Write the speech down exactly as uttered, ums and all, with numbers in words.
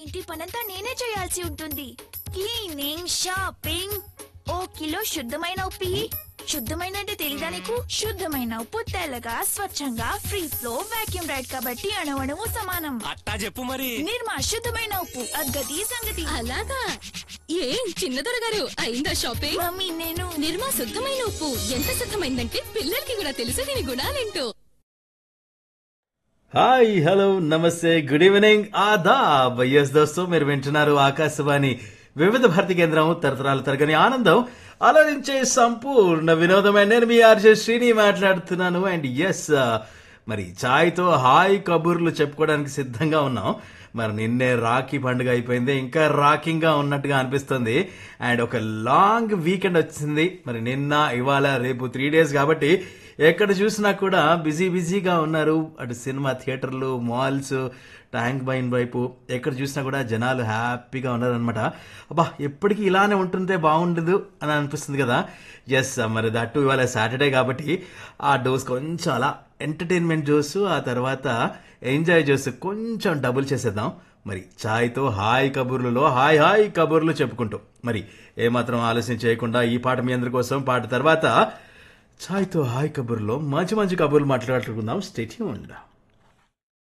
ఇంటి పనంతా నేనే చేయాల్సి ఉంటుంది. క్లీనింగ్, షాపింగ్, ఓ కిలో శుద్ధమైన ఉప్పు ఇయ్యి. శుద్ధమైన అంటే తెలీదా నీకు? శుద్ధమైన ఉప్పు తెల్లగా స్వచ్ఛంగా ఫ్రీ ఫ్లో వాక్యూమ్ రైడ్ కాబట్టి అణువణువు సమానం. అట్టా చెప్పు మరి. నిర్మా శుద్ధమైన ఉప్పు అగ్గది సంగతి. అలాగా ఏం చిన్నదొర గారు అయిందా షాపింగ్? మమ్మీ నేను నిర్మా శుద్ధమైన ఉప్పు ఎంత శుద్ధమైందంటే పిల్లలకి కూడా తెలుసు దీని గుణాలేంటో. హాయ్ హలో నమస్తే గుడ్ ఈవినింగ్ ఆదాబ్. ఎస్ దోస్తు మీరు వింటున్నారు ఆకాశవాణి వివిధ భారతి కేంద్రం తరతరాల తరగని ఆనందం ఆలోచించే సంపూర్ణ వినోదమైన నేను మీ ఆర్జే శ్రీని మాట్లాడుతున్నాను. అండ్ ఎస్ మరి ఛాయ్తో హాయ్ కబుర్లు చెప్పుకోవడానికి సిద్ధంగా ఉన్నాం. మరి నిన్నే రాఖీ పండుగ అయిపోయింది, ఇంకా రాకింగ్ గా ఉన్నట్టుగా అనిపిస్తుంది. అండ్ ఒక లాంగ్ వీకెండ్ వచ్చింది. మరి నిన్న ఇవాళ రేపు త్రీ డేస్ కాబట్టి ఎక్కడ చూసినా కూడా బిజీ బిజీగా ఉన్నారు. అటు సినిమా థియేటర్లు, మాల్స్, ట్యాంక్ బైన్ వైపు ఎక్కడ చూసినా కూడా జనాలు హ్యాపీగా ఉన్నారనమాట. అబ్బా ఎప్పటికీ ఇలానే ఉంటుంటే బాగుండదు అని అనిపిస్తుంది కదా. ఎస్ మరి దట్టు ఇవాళ సాటర్డే కాబట్టి ఆ డోస్ కొంచెం అలా ఎంటర్టైన్మెంట్ జోస్, ఆ తర్వాత ఎంజాయ్ జోస్ కొంచెం డబుల్ చేసేద్దాం. మరి ఛాయ్తో హాయ్ కబుర్లలో హాయ్ హాయ్ కబుర్లు చెప్పుకుంటూ మరి ఏమాత్రం ఆలస్యం చేయకుండా ఈ పాట మీ అందరి కోసం, పాట తర్వాత ఛాయ్తో హాయ్ కబుర్లో మంచి మంచి కబుర్లు మాట్లాడుకుందాం. Stay tuned.